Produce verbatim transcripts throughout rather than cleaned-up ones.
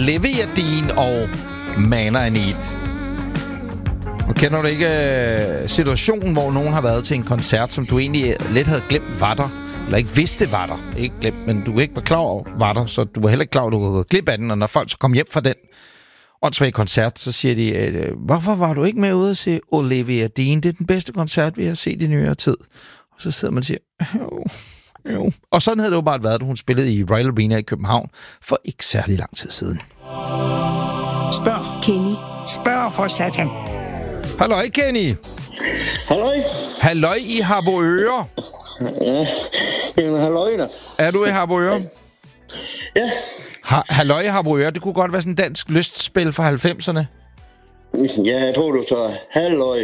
Olivia Dean og Man I Need. Og kender du ikke uh, situationen, hvor nogen har været til en koncert, som du egentlig lidt havde glemt var der? Eller ikke vidste var der? Ikke glemt, men du ikke var klar over var der, så du var heller ikke klar over, at du havde glip af den. Og når folk så kom hjem fra den åndssvage koncert, så siger de, øh, hvorfor var du ikke med ude at se Olivia Dean? Det er den bedste koncert, vi har set i nyere tid. Og så sidder man og siger, jo, jo. Og sådan havde det jo bare været, da hun spillede i Royal Arena i København for ikke særlig lang tid siden. Spørg, Kenny. Spørg for satan. Halløj, Kenny. Halløj. Halløj i Harboøre. Ja, jamen halløj da. Er du i Harboøre? Ja. Ha- halløj i Harboøre, det kunne godt være sådan en dansk lystspil fra halvfemserne. Ja, jeg tror du så halløj.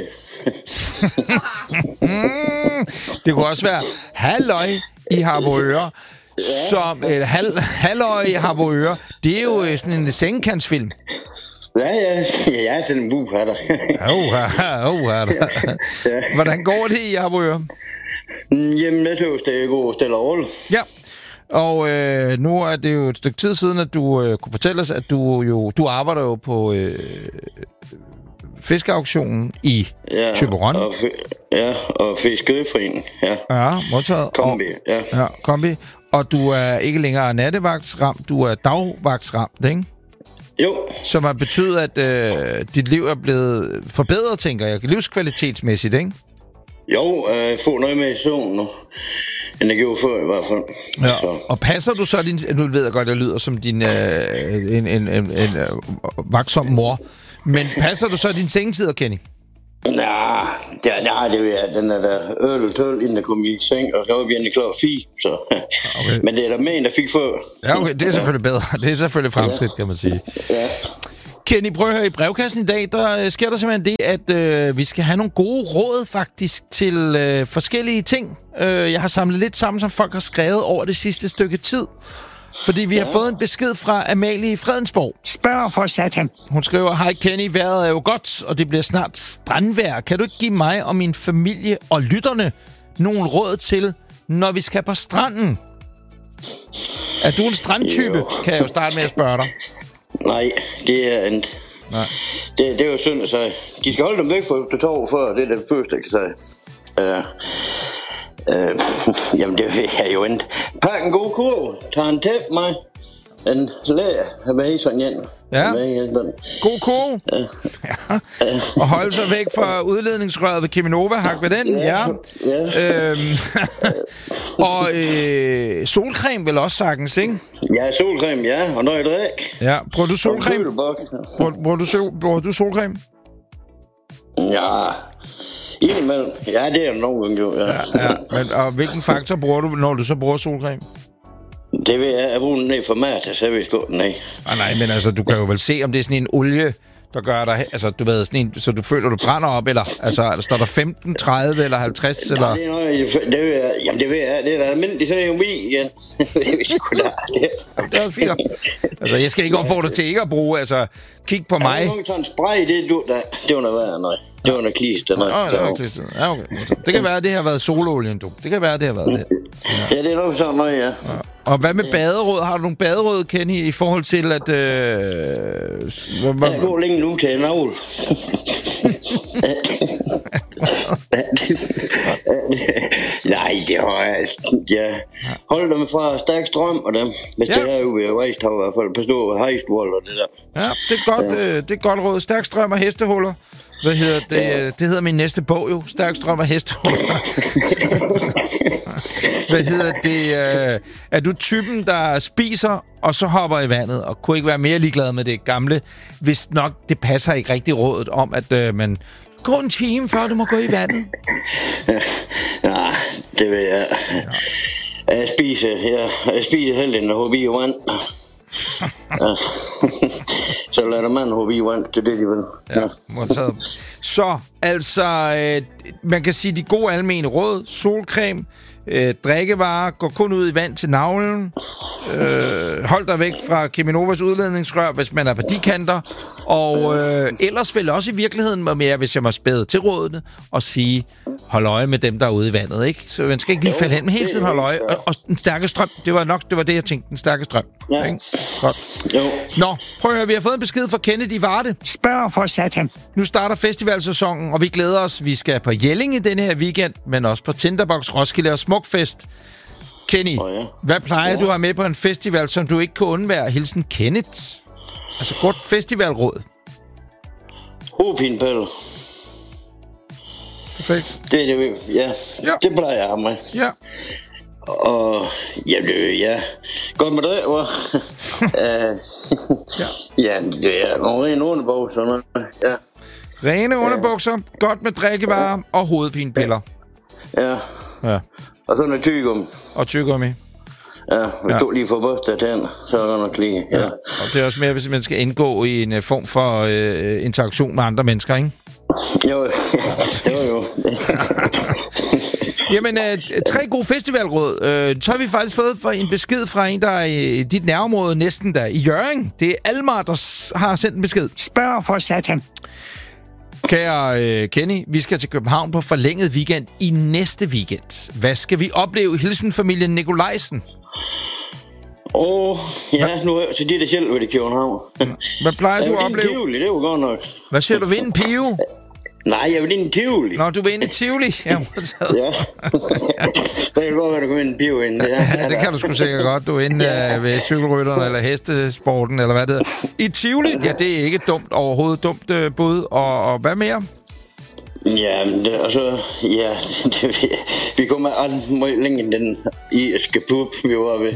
mm, det kunne også være halløj i Harboøre. Ja. Som et hal- halløj i Harboøre. Det er jo sådan en sengekantsfilm. Ja, ja. Jeg er sådan en buhatter. Åh, åh, hvordan går det i Harboøre? Jamen, jeg synes, det går stille og roligt. Ja. Og øh, nu er det jo et stykke tid siden, at du øh, kunne fortælle os, at du jo du arbejder jo på øh, fiskeauktionen i ja, Thyborøn. Og f- ja, og Fiskeriforeningen. Ja, ja modtaget. Kombi, og, ja. ja. Kombi. Og du er ikke længere nattevagtsramt, du er dagvagtsramt, ikke? Jo. Som har betydet, at øh, dit liv er blevet forbedret, tænker jeg, livskvalitetsmæssigt, ikke? Jo, jeg øh, får noget med i søvn nu, end jeg gjorde før i hvert fald. Ja. Så. Og passer du så din... Nu ved jeg godt, det lyder som din øh, en, en, en, en øh, vagtsom mor. Men passer du så din sengetider, Kenny? Nej, det, nej, det ved jeg. Den er der øl og tøl, inden jeg kom i seng, og så var vi endelig klar fire, så... Okay. Men det er der med en, der fik før. Ja, okay, det er selvfølgelig bedre. Det er selvfølgelig fremskridt, ja. Kan man sige. Ja. Kenny, prøv at høre, i brevkassen i dag, der sker der simpelthen det, at øh, vi skal have nogle gode råd faktisk til øh, forskellige ting. Øh, jeg har samlet lidt sammen, som folk har skrevet over det sidste stykke tid. Fordi vi ja. har fået en besked fra Amalie i Fredensborg. Spørg for satan. Hun skriver, hej Kenny, vejret er jo godt, og det bliver snart strandvejr. Kan du ikke give mig og min familie og lytterne nogle råd til, når vi skal på stranden? Er du en strandtype, jo. Kan jeg jo starte med at spørge dig. Nej, det er en... Nej. Det, det er jo synd at sige. De skal holde dem væk fra Østertorv, for det er den første, jeg kan sige. Uh, uh, jamen, det er jo en... Pak en god kurv. Tag en tæp mig. En lærer med i sådan en. Ja. God kurv. Ja. Ja. Og holde sig væk fra udledningsrøret ved Cheminova. Hak ved den. Ja. ja. Øhm. Og øh, solcreme vel også sagtens, ikke? Ja, solcreme, ja. Og noget drik. Ja. Bruger du solcreme? Bruger, bruger, du, sol, bruger du solcreme? Ja. Indimellem. Ja, det er nogen gange jo. Ja. Ja, ja. Men, og hvilken faktor bruger du, når du så bruger solcreme? Det vil jeg, jeg bruger den ned for mad, så vil jeg gå den af. Ah, nej, men altså, du kan jo vel se, om det er sådan en olie, der gør dig... Altså, du ved, sådan en, så du føler, du brænder op, eller... Altså, står der femten, tredive eller halvtreds, eller... Ja, det er noget, det vil jeg... Jamen, det vil jeg... Det er da almindeligt, så er det jo vi igen. Det er fint. Altså, jeg skal ikke opfordre til ikke at bruge, altså... Kig på mig. Ja, det er en spray, det er du, der... Det var noget værd, nej. Det var noget klister, nej. Ja, det var klister. Ja, okay. Det kan være, at det har været sololien, du. Det kan være, at det har været det. Ja, ja det er noget sådan noget, ja. ja. Og hvad med baderåd? Har du nogle baderåd, Kenny, i forhold til, at... Øh... Jeg går længe nu til en avl. Nej, det har jeg... Ja. Hold dem fra stærk strøm og dem. Hvis ja. det er jo ved Vejsthav, i hvert fald. Pas på hejstvold og det der. Ja, det er godt, ja. øh, det er godt råd. Stærk strøm og hestehuller. Hvad hedder det? Ja. Det hedder min næste bog jo. Stærk strøm og hestehuller. Hvad hedder det? Øh, er du typen, der spiser og så hopper i vandet, og kunne ikke være mere ligeglad med det gamle, hvis nok det passer ikke rigtig rådet om, at øh, man går en time, før du må gå i vandet? Ja, det vil jeg. Ja. Jeg spiser, ja. Jeg spiser heller en hoppe i vand. Ja. Så lader man hoppe i vand, det er det, de vil. Ja, modtaget. Så, altså, øh, man kan sige, de gode almene råd, solcreme, øh, drikkevarer, gå kun ud i vand til navlen, øh, hold dig væk fra Cheminovas udledningsrør, hvis man er på de kanter, og øh, ellers vel også i virkeligheden må mere, hvis jeg må spæde til rådene, og sige, hold øje med dem, der er ude i vandet, ikke? Så man skal ikke lige falde hen, men hele tiden holde øje. Og, og den stærke strøm, det var nok, det var det, jeg tænkte, den stærke strøm. Ja. Ikke? Godt. Jo. Nå, prøv at høre, vi har fået en besked fra Kennedy Varde. Spørg for satan. Nu starter festivalsæsonen, og vi glæder os. Vi skal på Jelling i denne her weekend, men også på Tinderbox, Roskilde og Smukfest. Kenny, oh, ja. hvad plejer ja. du at have med på en festival, som du ikke kan undvære? Hilsen Kenneth. Altså godt festivalråd. Hovedpinepille. Perfekt. Det er det, ja. ja. Det plejer jeg at have med. Ja. Og ja, det ja. Godt med det, hva'? uh, ja. ja, det er nogle rene underbukser. Ja. Rene underbukser, ja. Godt med drikkevarer og hovedpinepiller. Ja. Ja. Og så noget tyggegummi. Og tyggegummi. Ja, hvis ja. du lige får børstet tænder, så er der nok lige, ja. ja. Og det er også mere, hvis man skal indgå i en uh, form for uh, interaktion med andre mennesker, ikke? Jo, jo, jo. Jamen, øh, tre gode festivalråd. Øh, så har vi faktisk fået for en besked fra en, der er i dit nærområde næsten der i Hjørring. Det er Almar, der har sendt en besked. Spørg for satan. Kære øh, Kenny, vi skal til København på forlænget weekend i næste weekend. Hvad skal vi opleve? Hilsen familien Nikolajsen. Åh, oh, ja, nu er så de der selv ved det København. Hvad plejer du at opleve? Tivoli, det var godt nok. Hvad siger du, vinde Pio? Nej, jeg vil ind i Tivoli. Nå, du vil ind i Tivoli? Ja, ja. Det kan godt være, du kan vinde en Pio ind. Ja, ja, det kan du sgu sikkert godt. Du er inde ja. ved cykelrytterne eller hestesporten, eller hvad det hedder. I Tivoli? Ja, det er ikke dumt overhovedet. Dumt uh, bud. Og, og hvad mere? Ja, men det, altså, ja, det, vi kommer alt meget længere end den irske pub, vi var ved.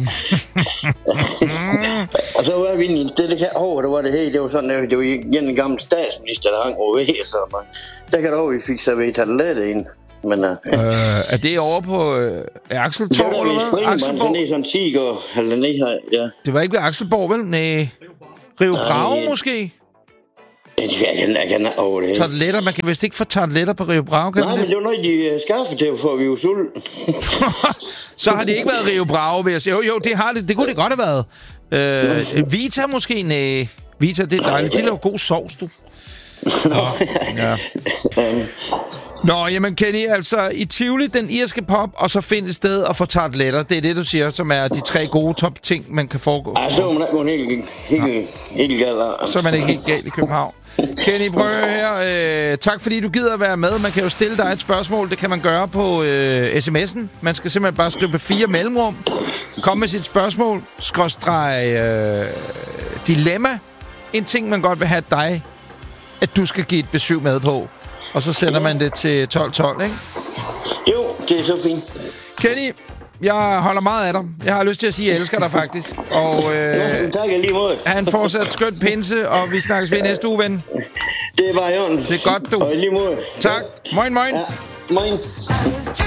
Og så var vi inde i en stille her over, der var det her, det var sådan, det var igen en gammel statsminister, der hang over her, så man, der kan du over, vi fik serveret tartelette ind. Men, uh, øh, er det over på øh, Akseltorv, eller hvad? Akselborg? Det er sådan en tiger, eller ned her, ja. Det var ikke ved Akselborg, vel? Nej. Rio Bravo, måske? Jeg kan, jeg kan over det. Tarteletter, man kan vist ikke få tarteletter på Rio Bravo, kan Nej, men det var noget, de skaffede til, for vi var sulten. Så har det ikke været Rio Bravo, vil jeg sige. Jo, jo, det har det. Det kunne det godt have været. Øh, Vita måske? Næh. Vita, det er dejligt. De laver god sovs, du. Nå, ja. Nå, jamen Kenny, altså i Tivoli, den irske pop, og så finde et sted og få tarteletter. Det er det, du siger, som er de tre gode top ting, man kan foregå. Ej, så er man ikke helt, helt, helt galt. Så er man ikke helt galt i København. Kenny, prøv her. Øh, tak fordi du gider at være med. Man kan jo stille dig et spørgsmål. Det kan man gøre på øh, sms'en. Man skal simpelthen bare skrive på fire mellemrum. Kom med sit spørgsmål. Skråstreg øh, dilemma. En ting, man godt vil have dig, at du skal give et besøg med på. Og så sender man det til tolv tolv, ikke? Jo, det er så fint. Kenny, jeg holder meget af dig. Jeg har lyst til at sige, at jeg elsker dig faktisk. Og øh, ja, tak lige måde. Han fortsat skønt pinse, og vi snakkes ved næste uge, ven. Det er bare i orden. Det er godt, du. Og lige måde. Tak. Moin, moin. Ja, moin.